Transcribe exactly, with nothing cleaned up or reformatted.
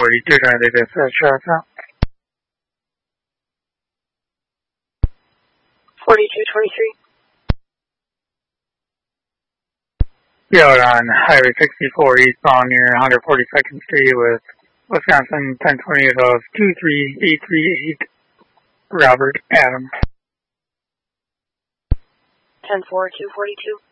forty-two, trying to get that shots out. forty-two twenty-three. You're on Highway sixty-four eastbound near one forty-second Street with Wisconsin ten twenty of two three eight three eight, Robert Adams. ten four two forty-two.